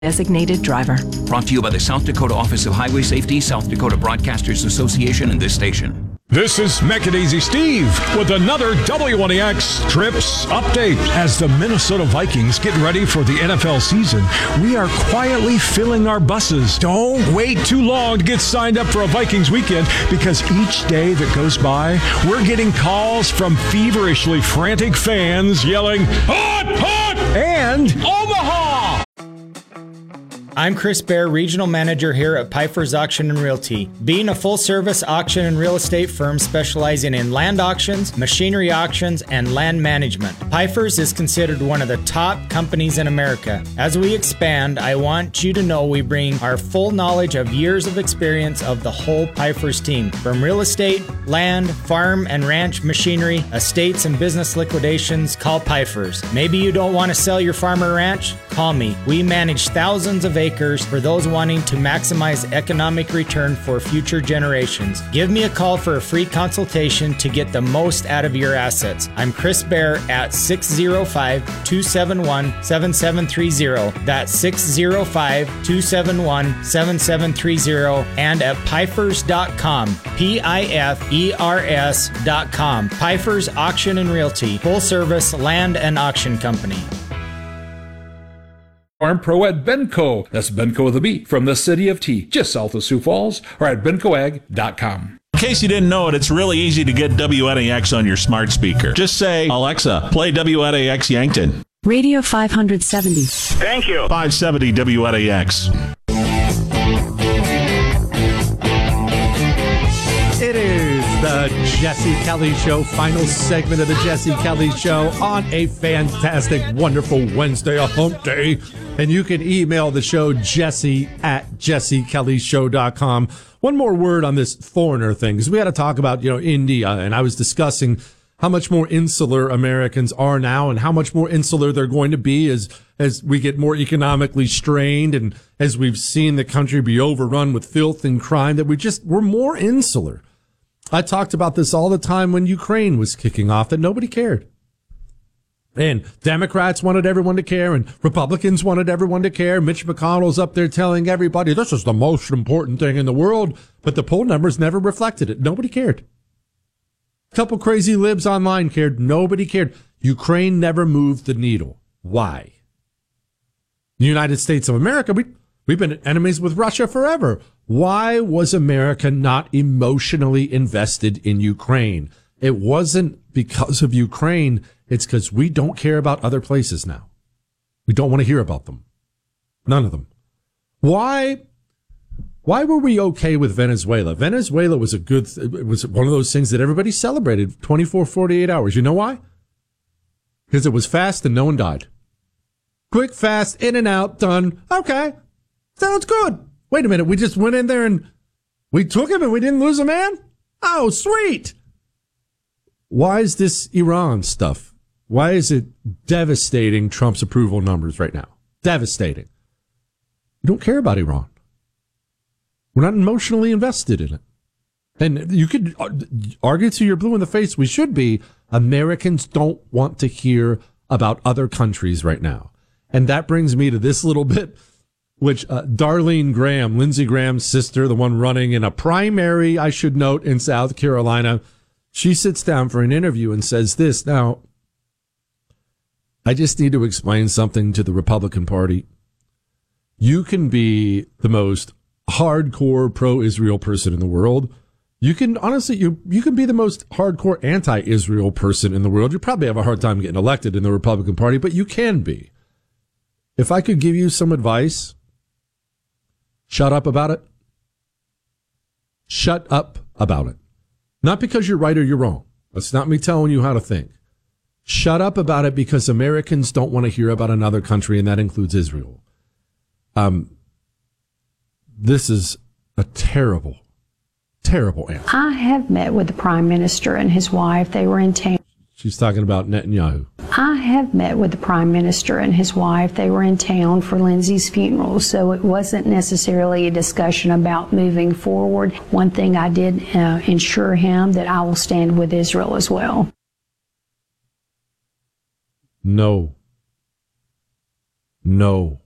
designated driver. Brought to you by the South Dakota Office of Highway Safety, South Dakota Broadcasters Association, and this station. This is Make It Easy Steve with another W1EX Trips update. As the Minnesota Vikings get ready for the NFL season, we are quietly filling our buses. Don't wait too long to get signed up for a Vikings weekend, because each day that goes by, we're getting calls from feverishly frantic fans yelling, "Hot, hot!" and "Omaha!" I'm Chris Bear, Regional Manager here at Pfeiffer's Auction and Realty. Being a full-service auction and real estate firm specializing in land auctions, machinery auctions, and land management, Pfeiffer's is considered one of the top companies in America. As we expand, I want you to know we bring our full knowledge of years of experience of the whole Pfeiffer's team. From real estate, land, farm and ranch machinery, estates and business liquidations, call Pfeiffer's. Maybe you don't want to sell your farm or ranch? Call me. We manage thousands of acres for those wanting to maximize economic return for future generations. Give me a call for a free consultation to get the most out of your assets. I'm Chris Bear at 605-271-7730. That's 605-271-7730, and at Pfeifers.com. Pifers.com. Pfeiffer's Auction and Realty, full service land and auction company. Farm Pro at Benco. That's Benco with a B, from the city of Tea, just south of Sioux Falls, or at bencoag.com. In case you didn't know it, it's really easy to get WNAX on your smart speaker. Just say, "Alexa, play WNAX Yankton." Radio 570. Thank you. 570 WNAX. It is the Jesse Kelly Show, final segment of the Jesse Kelly Show on a fantastic, wonderful Wednesday, a hump day. And you can email the show, jesse@jessekellyshow.com. One more word on this foreigner thing, because we had to talk about, India, and I was discussing how much more insular Americans are now and how much more insular they're going to be as we get more economically strained and as we've seen the country be overrun with filth and crime, that we're more insular. I talked about this all the time when Ukraine was kicking off, that nobody cared. And Democrats wanted everyone to care, and Republicans wanted everyone to care. Mitch McConnell's up there telling everybody this is the most important thing in the world, but the poll numbers never reflected it. Nobody cared. A couple crazy libs online cared. Nobody cared. Ukraine never moved the needle. Why? The United States of America, we've been enemies with Russia forever. Why was America not emotionally invested in Ukraine? It wasn't because of Ukraine. It's because we don't care about other places now. We don't want to hear about them. None of them. Why were we okay with Venezuela? Venezuela was it was one of those things that everybody celebrated 24, 48 hours. You know why? Because it was fast and no one died. Quick, fast, in and out, done. Okay. Sounds good. Wait a minute. We just went in there and we took him and we didn't lose a man? Oh, sweet. Why is this Iran stuff? Why is it devastating Trump's approval numbers right now? Devastating. We don't care about Iran. We're not emotionally invested in it. And you could argue till you're blue in the face. We should be. Americans don't want to hear about other countries right now. And that brings me to this little bit, which Darlene Graham, Lindsey Graham's sister, the one running in a primary, I should note, in South Carolina, she sits down for an interview and says this. Now, I just need to explain something to the Republican Party. You can be the most hardcore pro-Israel person in the world. You can, honestly, you can be the most hardcore anti-Israel person in the world. You probably have a hard time getting elected in the Republican Party, but you can be. If I could give you some advice, shut up about it. Shut up about it. Not because you're right or you're wrong. That's not me telling you how to think. Shut up about it because Americans don't want to hear about another country, and that includes Israel. This is a terrible, terrible answer. I have met with the Prime Minister and his wife. They were in town. She's talking about Netanyahu. I have met with the Prime Minister and his wife. They were in town for Lindsey's funeral, so it wasn't necessarily a discussion about moving forward. One thing I did ensure him that I will stand with Israel as well. No.